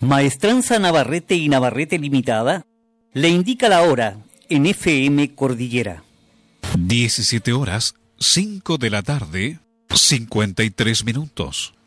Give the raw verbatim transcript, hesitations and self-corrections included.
Maestranza Navarrete y Navarrete Limitada le indica la hora en F M Cordillera. diecisiete horas, cinco de la tarde, cincuenta y tres minutos.